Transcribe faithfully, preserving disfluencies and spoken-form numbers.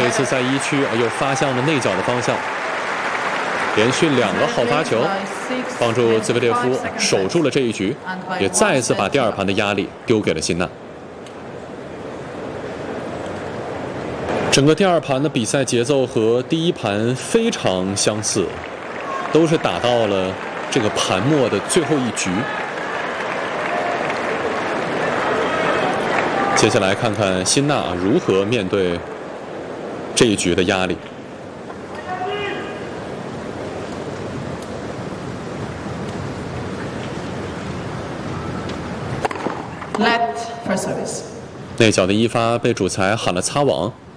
这次在一区又发向了内角的方向，连续两个好发球，帮助兹维列夫守住了这一局，也再一次把第二盘的压力丢给了辛纳。整个第二盘的比赛节奏和第一盘非常相似，都是打到了这个盘末的最后一局。接下来看看辛纳如何面对这一局的压力。 Let for service。 内角的一发被主裁喊了擦网。